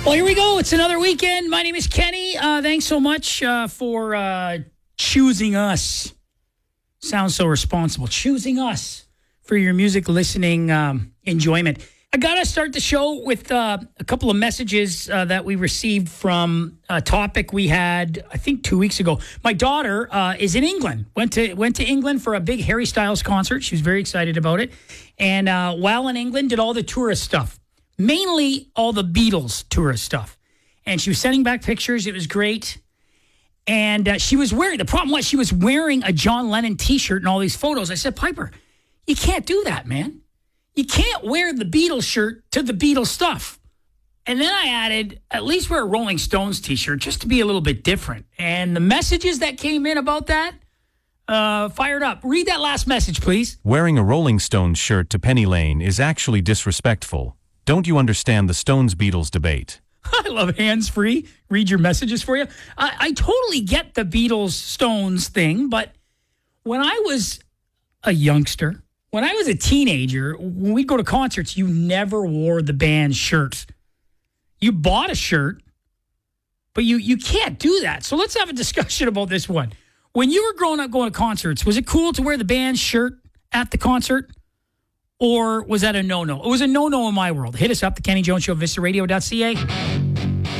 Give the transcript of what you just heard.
Well, here we go. It's another weekend. My name is Kenny. Thanks so much for choosing us. Sounds so responsible. Choosing us for your music listening enjoyment. I got to start the show with a couple of messages that we received from a topic we had, I think, 2 weeks ago. My daughter is in England. Went to England for a big Harry Styles concert. She was very excited about it. And while in England, did all the tourist stuff. Mainly all the Beatles tourist stuff. And she was sending back pictures. It was great. And she was wearing, the problem was she was wearing a John Lennon t-shirt in all these photos. I said, Piper, you can't do that, man. You can't wear the Beatles shirt to the Beatles stuff. And then I added, at least wear a Rolling Stones t-shirt just to be a little bit different. And the messages that came in about that, fired up. Read that last message, please. Wearing a Rolling Stones shirt to Penny Lane is actually disrespectful. Don't you understand the Stones-Beatles debate? I love hands-free. Read your messages for you. I totally get the Beatles-Stones thing, but when I was a youngster, when I was a teenager, when we'd go to concerts, you never wore the band's shirts. You bought a shirt, but you can't do that. So let's have a discussion about this one. When you were growing up going to concerts, was it cool to wear the band's shirt at the concert? Or was that a no-no? It was a no-no in my world. Hit us up, the Kenny Jones Show, VistaRadio.ca.